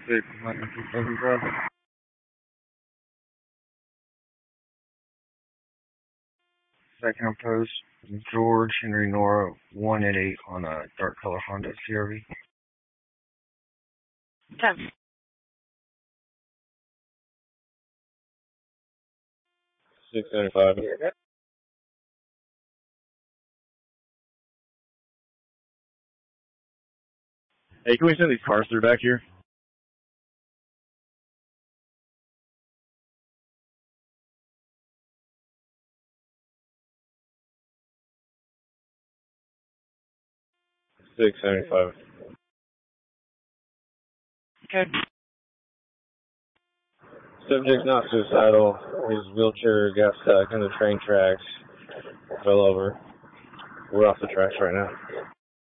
Big 127, bro. Second post, George Henry Nora, 1 at 8 on a dark color Honda CRV. 10. 675. Hey, can we send these cars through back here? $675. Okay. Subject not suicidal. His wheelchair got stuck in the train tracks. Fell over. We're off the tracks right now.